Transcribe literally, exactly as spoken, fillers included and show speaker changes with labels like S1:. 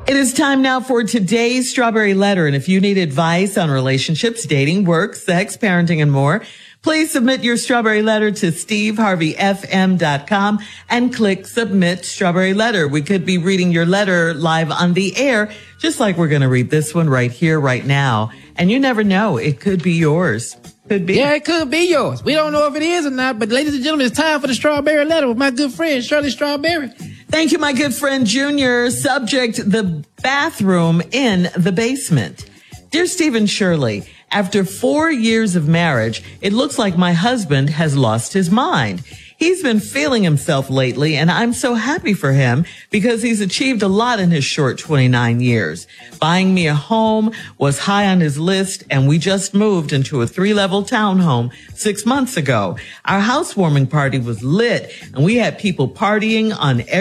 S1: It is time now for today's Strawberry Letter. And if you need advice on relationships, dating, work, sex, parenting, and more, please submit your Strawberry Letter to steve harvey f m dot com and click Submit Strawberry Letter. We could be reading your letter live on the air, just like we're going to read this one right here, right now. And you never know. It could be yours. Could be.
S2: Yeah, it could be yours. We don't know if it is or not, but ladies and gentlemen, it's time for the Strawberry Letter with my good friend, Shirley Strawberry.
S1: Thank you, my good friend, Junior. Subject, the bathroom in the basement. Dear Stephen Shirley, after four years of marriage, it looks like my husband has lost his mind. He's been feeling himself lately, and I'm so happy for him because he's achieved a lot in his short twenty-nine years. Buying me a home was high on his list, and we just moved into a three-level townhome six months ago. Our housewarming party was lit, and we had people partying on every